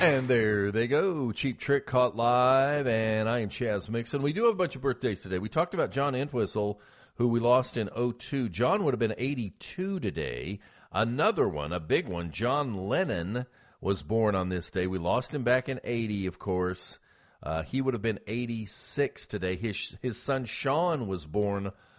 And there they go. Cheap Trick caught live, and I am Chaz Mixon. We do have a bunch of birthdays today. We talked about John Entwistle, who we lost in '02. John would have been 82 today. Another one, a big one, John Lennon was born on this day. We lost him back in '80, of course. He would have been 86 today. His son Sean was born